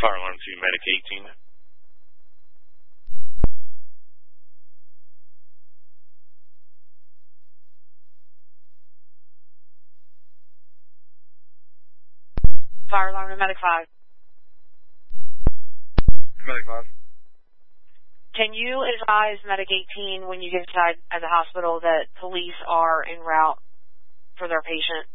Fire alarm to Medic 18. Fire alarm to Medic 5. Medic 5. Can you advise Medic 18 when you get inside at the hospital that police are en route for their patient?